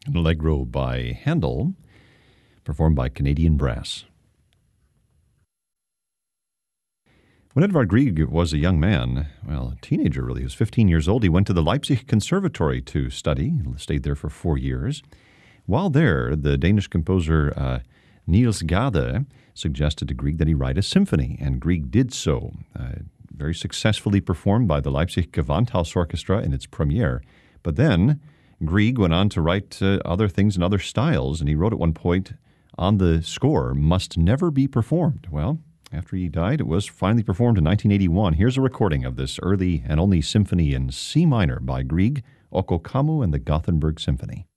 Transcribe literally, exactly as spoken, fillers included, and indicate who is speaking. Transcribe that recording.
Speaker 1: an allegro by Handel, performed by Canadian Brass. When Edvard Grieg was a young man, well, a teenager really, he was fifteen years old, he went to the Leipzig Conservatory to study, stayed there for four years. While there, the Danish composer uh, Niels Gade suggested to Grieg that he write a symphony, and Grieg did so, uh, very successfully performed by the Leipzig Gewandhaus Orchestra in its premiere. But then Grieg went on to write uh, other things in other styles, and he wrote at one point on the score, "Must never be performed." Well, after he died, it was finally performed in nineteen eighty-one. Here's a recording of this early and only symphony in C minor by Grieg, Okokamu and the Gothenburg Symphony.